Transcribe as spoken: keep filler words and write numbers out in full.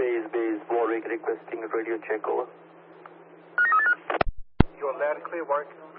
base, base, Warwick requesting radio check, over. You're loud and clear, Warwick.